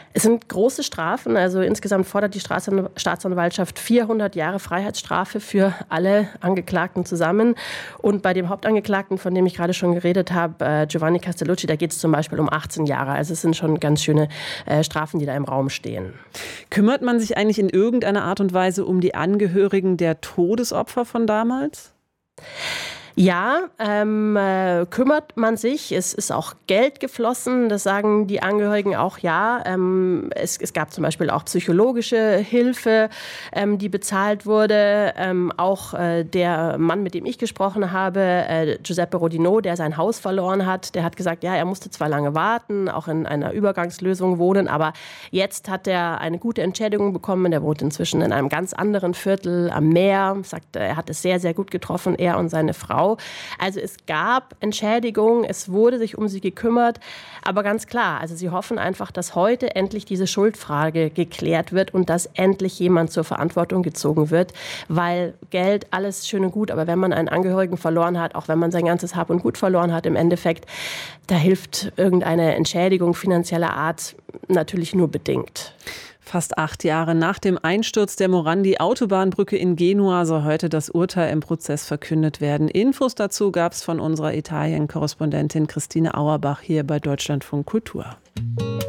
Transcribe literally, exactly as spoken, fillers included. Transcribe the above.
Es sind große Strafen. Also insgesamt fordert die Staatsanwaltschaft vierhundert Jahre Freiheitsstrafe für alle Angeklagten zusammen. Und bei dem Hauptangeklagten, von dem ich gerade schon geredet habe, Giovanni Castellucci, da geht es zum Beispiel um achtzehn Jahre. Also es sind schon ganz schöne äh, Strafen, die da im Raum stehen. Kümmert man sich eigentlich in irgendeiner Art und Weise um die Angehörigen der Todesopfer von damals? Ja, ähm, äh, kümmert man sich. Es ist auch Geld geflossen, das sagen die Angehörigen auch, ja. Ähm, es, es gab zum Beispiel auch psychologische Hilfe, ähm, die bezahlt wurde. Ähm, auch äh, der Mann, mit dem ich gesprochen habe, äh, Giuseppe Rodino, der sein Haus verloren hat, der hat gesagt, ja, er musste zwar lange warten, auch in einer Übergangslösung wohnen, aber jetzt hat er eine gute Entschädigung bekommen. Er wohnt inzwischen in einem ganz anderen Viertel am Meer. Sagt, er hat es sehr, sehr gut getroffen, er und seine Frau. Also es gab Entschädigung, es wurde sich um sie gekümmert, aber ganz klar, also sie hoffen einfach, dass heute endlich diese Schuldfrage geklärt wird und dass endlich jemand zur Verantwortung gezogen wird, weil Geld, alles schön und gut, aber wenn man einen Angehörigen verloren hat, auch wenn man sein ganzes Hab und Gut verloren hat, im Endeffekt, da hilft irgendeine Entschädigung finanzieller Art natürlich nur bedingt. Fast acht Jahre nach dem Einsturz der Morandi-Autobahnbrücke in Genua soll heute das Urteil im Prozess verkündet werden. Infos dazu gab es von unserer Italien-Korrespondentin Christine Auerbach hier bei Deutschlandfunk Kultur.